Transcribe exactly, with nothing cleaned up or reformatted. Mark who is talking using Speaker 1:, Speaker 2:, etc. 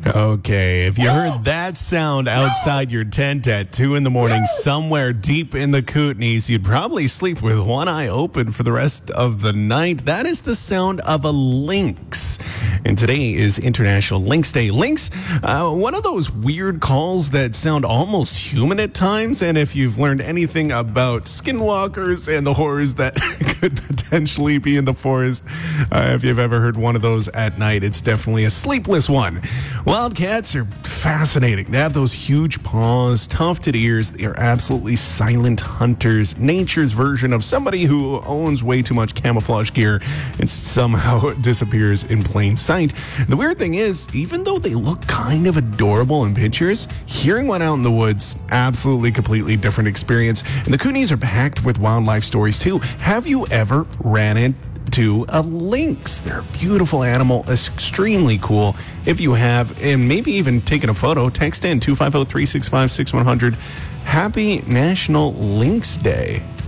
Speaker 1: Okay, if you heard that sound outside your tent at two in the morning somewhere deep in the Kootenays, you'd probably sleep with one eye open for the rest of the night. That is the sound of a lynx. And today is International Lynx Day. Lynx, uh, one of those weird calls that sound almost human at times. And if you've learned anything about skinwalkers and the horrors that could potentially be in the forest, uh, if you've ever heard one of those at night, it's definitely a sleepless one. Wildcats are fascinating. They have those huge paws, tufted ears. They are absolutely silent hunters. Nature's version of somebody who owns way too much camouflage gear and somehow disappears in plain sight. The weird thing is, even though they look kind of adorable in pictures, hearing one out in the woods, absolutely completely different experience. And the Kootenays are packed with wildlife stories too. Have you ever ran into to a lynx? They're a beautiful animal, extremely cool. If you have, and maybe even taken a photo, text in two five zero, three six five, six one zero zero. Happy National Lynx Day.